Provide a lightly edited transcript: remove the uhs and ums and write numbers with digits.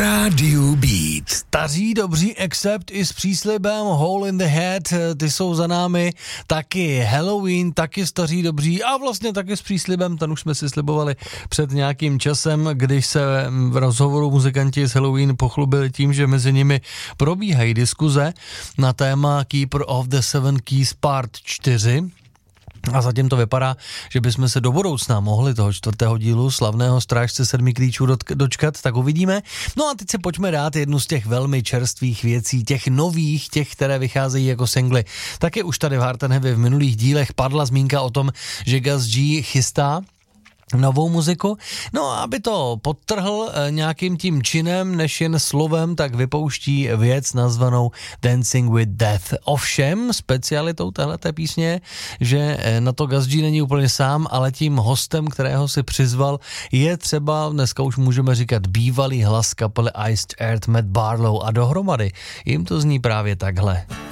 Rádiu Beat. Staří dobří Accept i s příslibem Hole in the Head, ty jsou za námi, taky Halloween, taky staří dobří a vlastně taky s příslibem, ten už jsme si slibovali před nějakým časem, když se v rozhovoru muzikanti z Halloween pochlubili tím, že mezi nimi probíhají diskuze na téma Keeper of the Seven Keys Part 4. A zatím to vypadá, že bychom se do budoucna mohli toho 4. dílu slavného Strážce 7 klíčů dočkat, tak uvidíme. No a teď se pojďme dát jednu z těch velmi čerstvých věcí, těch nových, těch, které vycházejí jako singly. Taky už tady v Hard and Heavy v minulých dílech padla zmínka o tom, že Gus G chystá novou muziku. No a aby to podtrhl nějakým tím činem, než jen slovem, tak vypouští věc nazvanou Dancing with Death. Ovšem, specialitou téhleté písně, že na to Gus G není úplně sám, ale tím hostem, kterého si přizval, je třeba, dneska už můžeme říkat, bývalý hlas kapely Iced Earth Matt Barlow a dohromady jim to zní právě takhle.